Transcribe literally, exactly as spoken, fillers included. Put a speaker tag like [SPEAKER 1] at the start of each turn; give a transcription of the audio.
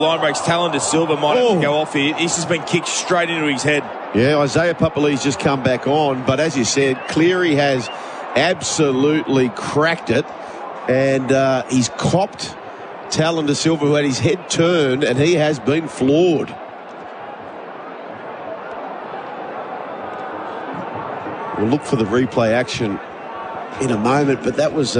[SPEAKER 1] Line breaks. Talon De Silva might have
[SPEAKER 2] Oh.
[SPEAKER 1] to go off here. He's just been kicked straight into his head.
[SPEAKER 2] Yeah, Isaiah Papali's just come back on, but as you said, Cleary has absolutely cracked it, and uh, he's copped Talon De Silva, who had his head turned, and he has been floored. We'll look for the replay action in a moment, but that was